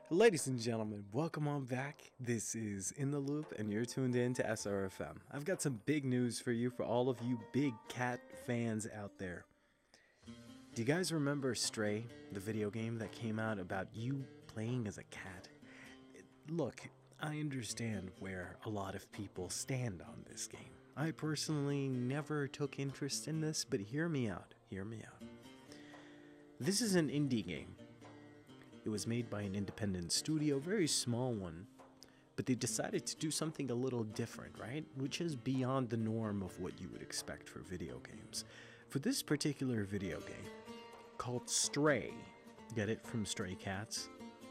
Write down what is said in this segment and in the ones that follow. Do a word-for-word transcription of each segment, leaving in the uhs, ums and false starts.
Ladies and gentlemen, welcome on back. This is In the Loop, and you're tuned in to S R F M. I've got some big news for you, for all of you big cat fans out there. Do you guys remember Stray, the video game that came out about you playing as a cat? Look, I understand where a lot of people stand on this game. I personally never took interest in this, but hear me out, hear me out. This is an indie game. It was made by an independent studio, very small one, but they decided to do something a little different, right? Which is beyond the norm of what you would expect for video games. For this particular video game, called Stray, get it from Stray Cats?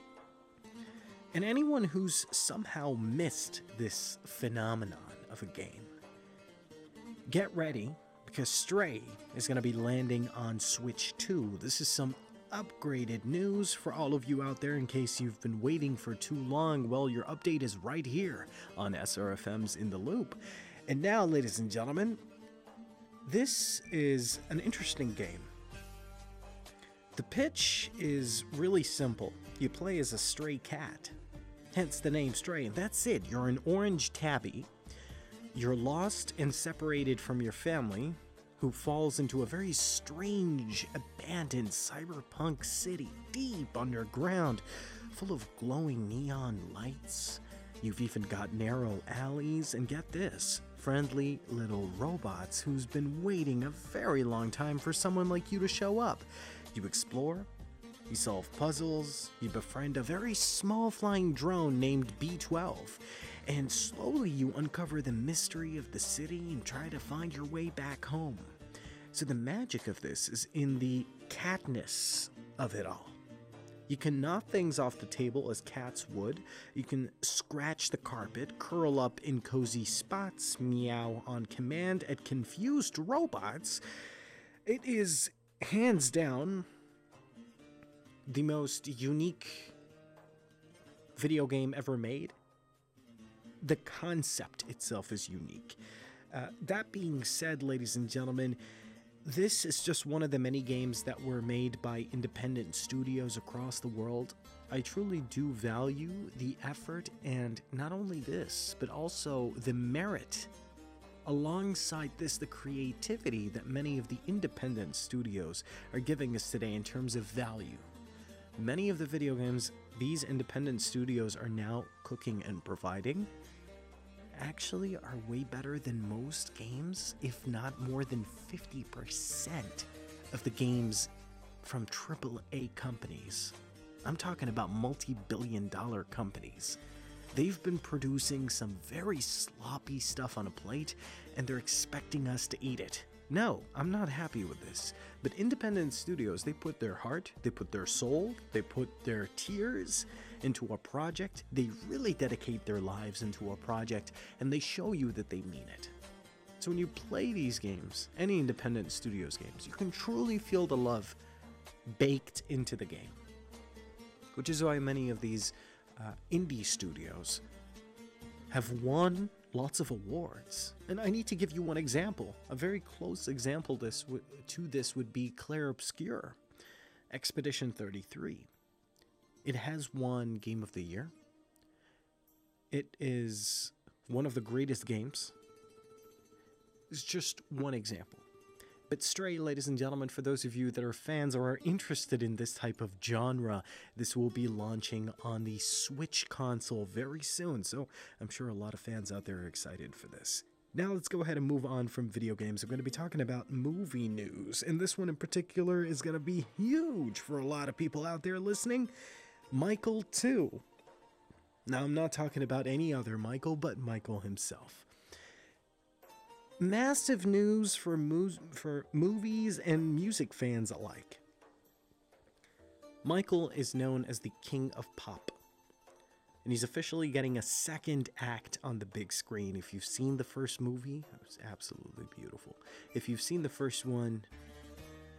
And anyone who's somehow missed this phenomenon of a game, get ready, because Stray is going to be landing on Switch two. This is some upgraded news for all of you out there in case you've been waiting for too long. Well, your update is right here on S R F M's In the Loop. And now, ladies and gentlemen, this is an interesting game. The pitch is really simple. You play as a stray cat, hence the name Stray, and that's it. You're an orange tabby. You're lost and separated from your family, who falls into a very strange, abandoned cyberpunk city deep underground, full of glowing neon lights. You've even got narrow alleys, and get this, friendly little robots who's been waiting a very long time for someone like you to show up. You explore, you solve puzzles, you befriend a very small flying drone named B twelve, and slowly you uncover the mystery of the city and try to find your way back home. So the magic of this is in the catness of it all. You can knock things off the table as cats would. You can scratch the carpet, curl up in cozy spots, meow on command at confused robots. It is, hands down, the most unique video game ever made. The concept itself is unique. Uh, that being said, ladies and gentlemen, this is just one of the many games that were made by independent studios across the world. I truly do value the effort, and not only this, but also the merit. Alongside this, the creativity that many of the independent studios are giving us today in terms of value. Many of the video games these independent studios are now cooking and providing actually are way better than most games, if not more than fifty percent of the games from triple A companies. I'm talking about multi-billion dollar companies. They've been producing some very sloppy stuff on a plate, and they're expecting us to eat it. No, I'm not happy with this. But independent studios, they put their heart, they put their soul, they put their tears into a project. They really dedicate their lives into a project, and they show you that they mean it. So when you play these games, any independent studios games, you can truly feel the love baked into the game. Which is why many of these uh, indie studios have won lots of awards. And I need to give you one example. A very close example this w- to this would be Clair Obscur, Expedition thirty-three. It has won Game of the Year. It is one of the greatest games. It's just one example. But Stray, ladies and gentlemen, for those of you that are fans or are interested in this type of genre, this will be launching on the Switch console very soon, so I'm sure a lot of fans out there are excited for this. Now let's go ahead and move on from video games. I'm going to be talking about movie news, and this one in particular is going to be huge for a lot of people out there listening. Michael two. Now I'm not talking about any other Michael, but Michael himself. Massive news for, mo- for movies and music fans alike. Michael is known as the King of Pop, and he's officially getting a second act on the big screen. If you've seen the first movie, it was absolutely beautiful. If you've seen the first one,